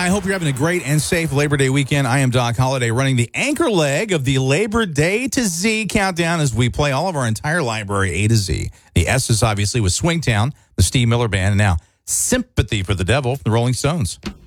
I hope you're having a great and safe Labor Day weekend. I am Doc Holliday, running the anchor leg of the Labor Day to Z countdown as we play all of our entire library A to Z. The S is obviously with Swingtown, the Steve Miller Band, and now Sympathy for the Devil from the Rolling Stones.